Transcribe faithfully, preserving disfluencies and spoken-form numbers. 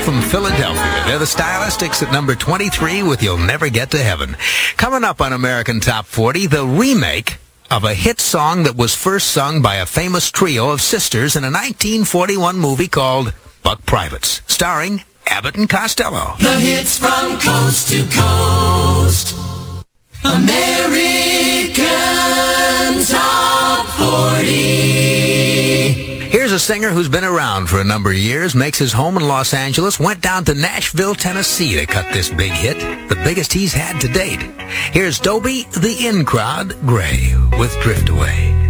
from Philadelphia. They're the Stylistics at number twenty-three with You'll Never Get to Heaven. Coming up on American Top forty, the remake of a hit song that was first sung by a famous trio of sisters in a nineteen forty-one movie called Buck Privates, starring Abbott and Costello. The hits from coast to coast. American Top forty. Here's a singer who's been around for a number of years, makes his home in Los Angeles, went down to Nashville, Tennessee to cut this big hit, the biggest he's had to date. Here's Dobie, the In Crowd, Gray with Drift Away.